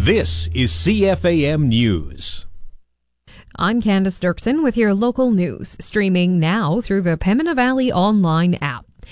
This is CFAM News. I'm Candace Dirksen with your local news, streaming now through the Pembina Valley online app.